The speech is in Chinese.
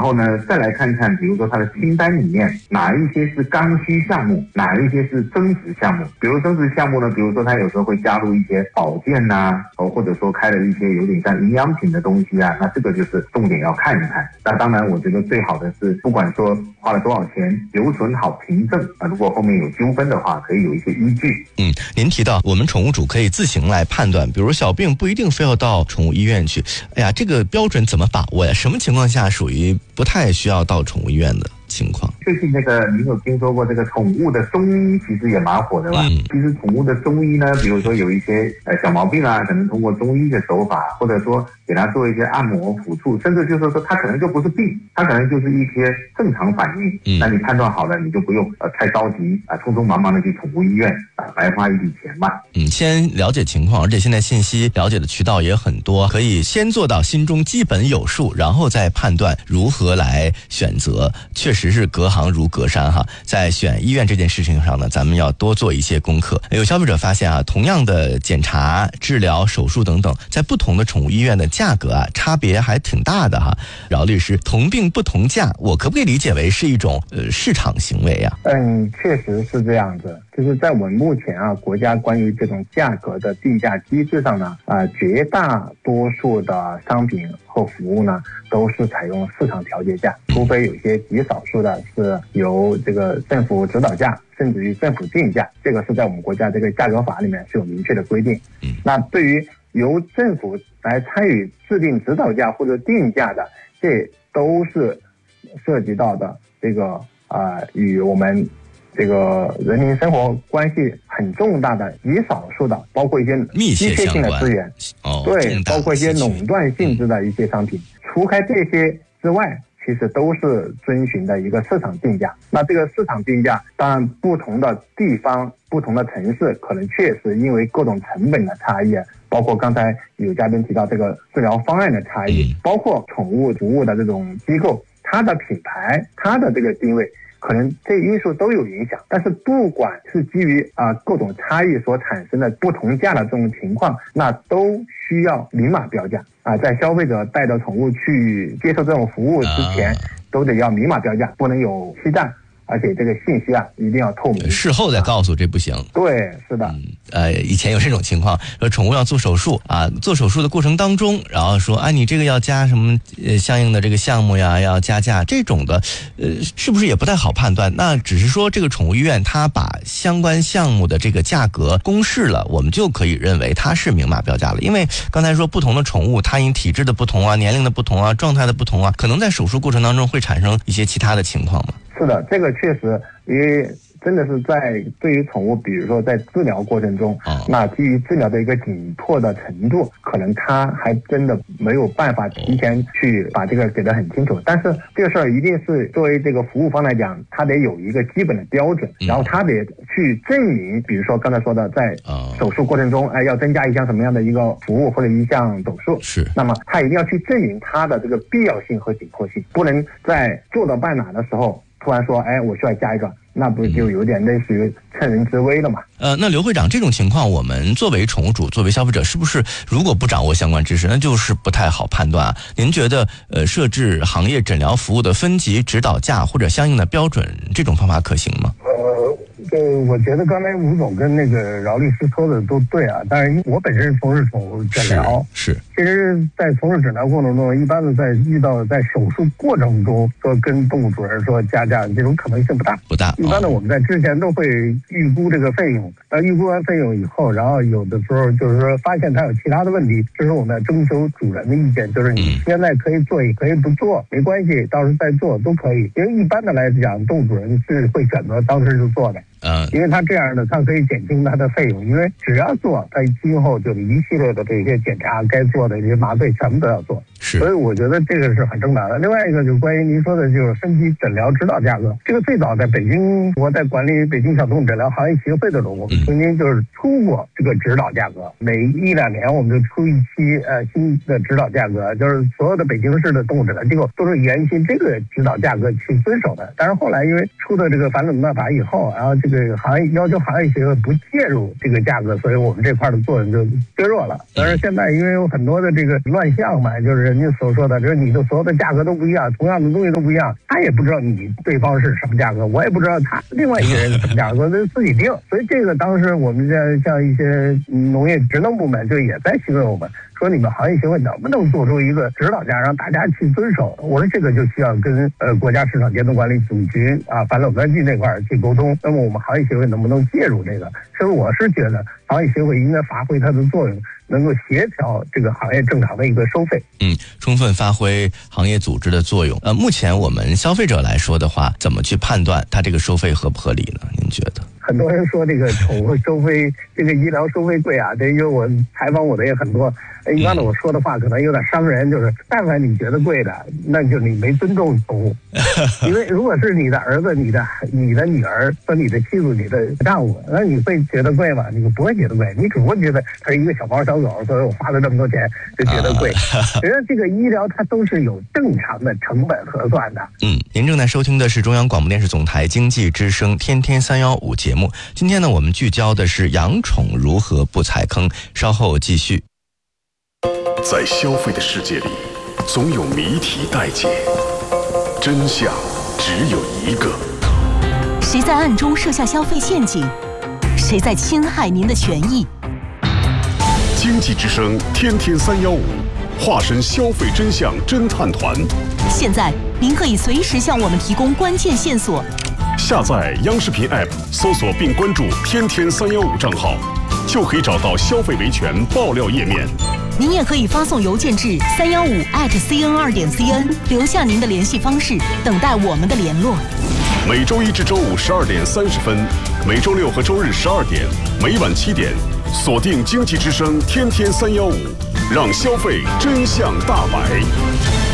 后呢再来看看，比如说它的清单里面哪一些是刚需项目，哪一些是增值项目。比如增值项目呢，比如说它有时候会加入一些保健呐，或者说开了一些有点像营养品的东西啊，那这个就是重点要看一看。那当然我觉得最好的是不管说花了多少钱，留存好凭证啊，如果后面有纠纷的话可以有一些依据。 您提到我们宠物主可以自行来判断，比如小病不一定非要到宠物医院去，哎呀，这个标准怎么把握呀？什么情况下属于不太需要到宠物医院的情况？ 最近您有听说过这个宠物的中医其实也蛮火的吧？其实宠物的中医呢，比如说有一些小毛病啊，可能通过中医的手法，或者说给它做一些按摩抚触，甚至就是说它可能就不是病，它可能就是一些正常反应。那你判断好了，你就不用太着急啊，匆匆忙忙的去宠物医院白花一笔钱嘛。 先了解情况，而且现在信息了解的渠道也很多，可以先做到心中基本有数，然后再判断如何来选择。确实是隔行如隔山哈，在选医院这件事情上呢，咱们要多做一些功课。有消费者发现啊，同样的检查、治疗、手术等等，在不同的宠物医院的价格啊，差别还挺大的哈。饶律师，同病不同价，我可不可以理解为是一种市场行为啊？ 确实是这样子。就是在我们目前国家关于这种价格的定价机制上呢，绝大多数的商品和服务呢，都是采用市场调节价，除非有些极少数的是由这个政府指导价，甚至于政府定价，这个是在我们国家这个价格法里面是有明确的规定。那对于由政府来参与制定指导价或者定价的，这都是涉及到的这个与我们这个人民生活关系很重大的极少数的，包括一些密切性的资源，对，包括一些垄断性质的一些商品。除开这些之外，其实都是遵循的一个市场定价。那这个市场定价，当然不同的地方、不同的城市，可能确实因为各种成本的差异，包括刚才有嘉宾提到这个治疗方案的差异，包括宠物服务的这种机构，它的品牌、它的这个定位，可能这因素都有影响。但是不管是基于各种差异所产生的不同价的这种情况，那都需要明码标价在消费者带着宠物去接受这种服务之前，都得要明码标价，不能有欺诈。而且这个信息一定要透明， 事后再告诉这不行。 对，是的。 以前有这种情况，说宠物要做手术做手术的过程当中，然后说你这个要加什么相应的这个项目呀，要加价，这种的是不是也不太好判断？那只是说这个宠物医院它把相关项目的这个价格公示了，我们就可以认为它是明码标价了。因为刚才说不同的宠物，它因体质的不同年龄的不同状态的不同可能在手术过程当中会产生一些其他的情况嘛。 是的，这个确实，因为真的是在对于宠物，比如说在治疗过程中，那基于治疗的一个紧迫的程度，可能他还真的没有办法提前去把这个给得很清楚。但是这个事儿一定是作为这个服务方来讲，他得有一个基本的标准，然后他得去证明，比如说刚才说的，在手术过程中，要增加一项什么样的一个服务或者一项手术，那么他一定要去证明他的这个必要性和紧迫性，不能在做到半哪的时候突然说我需要加一个，那不就有点类似于趁人之危了嘛？ 那刘会长，这种情况我们作为宠物主、作为消费者，是不是如果不掌握相关知识，那就是不太好判断您觉得设置行业诊疗服务的分级指导价或者相应的标准，这种方法可行吗？ 我觉得刚才吴总跟那个饶律师说的都对但是我本身是从事宠物诊疗， 是其实在从事诊疗过程中，一般的在遇到在手术过程中说跟动物主人说加价，这种可能性不大。一般的我们在之前都会预估这个费用，预估完费用以后，然后有的时候就是说发现它有其他的问题，这时候我们征求主人的意见，就是你现在可以做也可以不做，没关系，到时候再做都可以。因为一般的来讲，动物主人是会选择当时就做的。因为他这样的，他可以减轻他的费用，因为只要做，他今后就一系列的这些检查，该做的这些麻醉全部都要做。所以我觉得这个是很正常的。另外一个就是关于您说的，就是分级诊疗指导价格，这个最早在北京，我在管理北京小动物诊疗行业协会的时候，我们曾经就是出过这个指导价格，每1-2年我们就出一期新的指导价格，就是所有的北京市的动物诊疗机构都是沿循这个指导价格去遵守的。但是后来因为出了这个反垄断法以后，然后这个行业要求行业协会不介入这个价格，所以我们这块的作用就削弱了。但是现在因为有很多的这个乱象嘛，就是人家所说的，就是你的所有的价格都不一样，同样的东西都不一样，他也不知道你对方是什么价格，我也不知道他另外一个人是什么价格，自己定。所以这个当时我们像一些农业职能部门就也在询问我们，说你们行业协会能不能做出一个指导价，让大家去遵守。我说这个就需要跟国家市场监督管理总局反垄断局那块去沟通。那么我们行业协会能不能介入这个？所以我是觉得行业协会应该发挥它的作用，能够协调这个行业正常的一个收费。 充分发挥行业组织的作用。目前我们消费者来说的话，怎么去判断它这个收费合不合理呢？您觉得？ 很多人说这个宠物收费，这个医疗收费贵啊，这因为我采访我的也很多。一般的我说的话可能有点伤人，就是但凡你觉得贵的，那就你没尊重宠物。因为如果是你的儿子、你的女儿和你的妻子、你的丈夫，那你会觉得贵吗？你不会觉得贵，你只会觉得它是一个小猫小狗，所以我花了这么多钱就觉得贵。实际上这个医疗它都是有正常的成本核算的。 您正在收听的是中央广播电视总台经济之声天天315节目。今天呢，我们聚焦的是养宠如何不踩坑，稍后继续。 在消费的世界里，总有谜题待解，真相只有一个。 谁在暗中设下消费陷阱？谁在侵害您的权益？ 经济之声天天315，化身消费真相侦探团。 现在您可以随时向我们提供关键线索。 下载央视频 App， 搜索并关注天天315账号，就可以找到消费维权爆料页面。 您也可以发送邮件至315@cn2.cn， 留下您的联系方式，等待我们的联络。 每周一至周五12点30分，每周六和周日12点，每晚7点，锁定经济之声天天315，让消费真相大白。